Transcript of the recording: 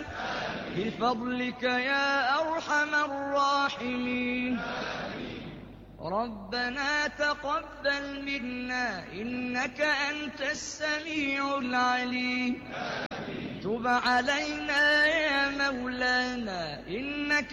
بفضلك يا أرحم الراحمين. ربنا تقبل منا إنك أنت السميع العليم. تب علينا يا مولانا إنك